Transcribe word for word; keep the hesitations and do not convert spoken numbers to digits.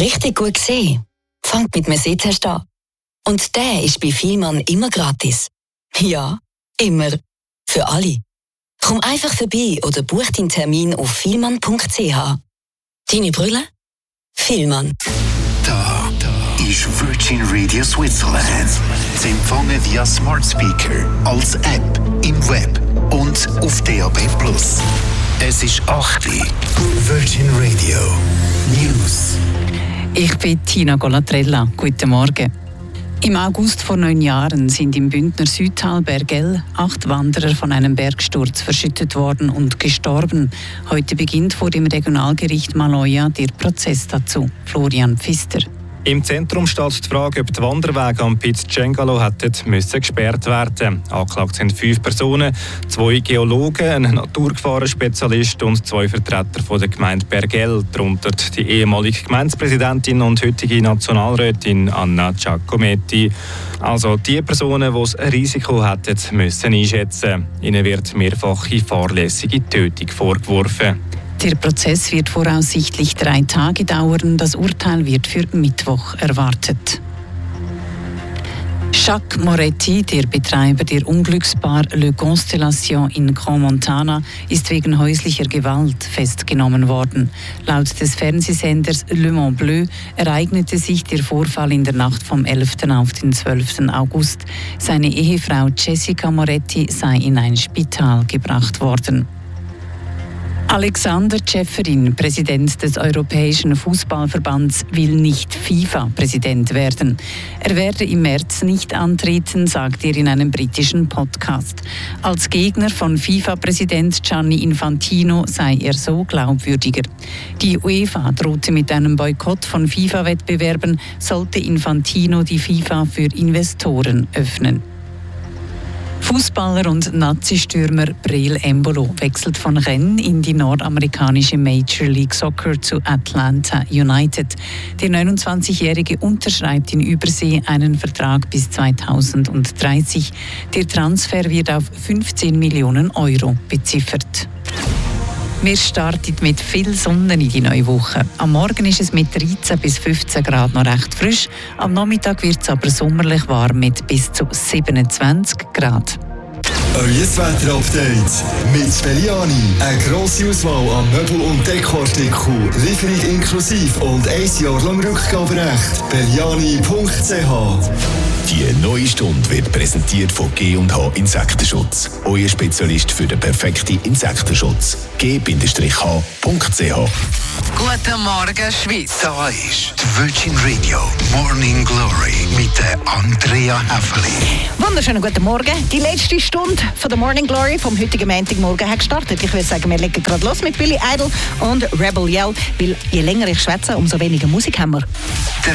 Richtig gut gesehen. Fangt mit einem Sehtest an. Und der ist bei Vielmann immer gratis. Ja, immer. Für alle. Komm einfach vorbei oder buch deinen Termin auf vielmann punkt c h. Deine Brille? Vielmann. Da, da ist Virgin Radio Switzerland. Sie empfangen via Smart Speaker, als App, im Web und auf D A B plus. Es ist acht Uhr. Virgin Radio News. Ich bin Tina Golatrella. Guten Morgen. Im August vor neun Jahren sind im Bündner Südtal Bergell acht Wanderer von einem Bergsturz verschüttet worden und gestorben. Heute beginnt vor dem Regionalgericht Maloja der Prozess dazu. Florian Pfister. Im Zentrum steht die Frage, ob die Wanderwege am Piz Cengalo hätten müssen gesperrt werden. Angeklagt sind fünf Personen, zwei Geologen, ein Naturgefahrenspezialist und zwei Vertreter von der Gemeinde Bergell, darunter die ehemalige Gemeindepräsidentin und heutige Nationalrätin Anna Giacometti. Also die Personen, die das Risiko hätten müssen einschätzen. Ihnen wird mehrfache fahrlässige Tötung vorgeworfen. Der Prozess wird voraussichtlich drei Tage dauern. Das Urteil wird für Mittwoch erwartet. Jacques Moretti, der Betreiber der Unglücksbar Le Constellation in Crans-Montana, ist wegen häuslicher Gewalt festgenommen worden. Laut des Fernsehsenders Le Mans Bleu ereignete sich der Vorfall in der Nacht vom elften auf den zwölften August. Seine Ehefrau Jessica Moretti sei in ein Spital gebracht worden. Alexander Ceferin, Präsident des Europäischen Fußballverbands, will nicht FIFA-Präsident werden. Er werde im März nicht antreten, sagt er in einem britischen Podcast. Als Gegner von FIFA-Präsident Gianni Infantino sei er so glaubwürdiger. Die UEFA drohte mit einem Boykott von FIFA-Wettbewerben, sollte Infantino die FIFA für Investoren öffnen. Fußballer und Nazi-Stürmer Breel Embolo wechselt von Rennes in die nordamerikanische Major League Soccer zu Atlanta United. Der neunundzwanzigjährige unterschreibt in Übersee einen Vertrag bis zweitausenddreißig. Der Transfer wird auf fünfzehn Millionen Euro beziffert. Wir starten mit viel Sonne in die neue Woche. Am Morgen ist es mit dreizehn bis fünfzehn Grad noch recht frisch. Am Nachmittag wird es aber sommerlich warm mit bis zu siebenundzwanzig Grad. Euer Wetter-Update mit Belliani. Eine grosse Auswahl an Möbel- und Dekoartikeln. Lieferung inklusive und ein Jahr lang Rückgaberecht. Belliani punkt c h. Die neue Stunde wird präsentiert von G und H Insektenschutz. Euer Spezialist für den perfekten Insektenschutz. G H punkt c h. Guten Morgen, Schweiz. Da ist die Virgin Radio Morning Glory mit der Andrea Häfeli. Wunderschönen guten Morgen. Die letzte Stunde von der Morning Glory vom heutigen Montagmorgen hat gestartet. Ich würde sagen, wir legen gerade los mit Billy Idol und Rebel Yell, weil je länger ich schwätze, umso weniger Musik haben wir.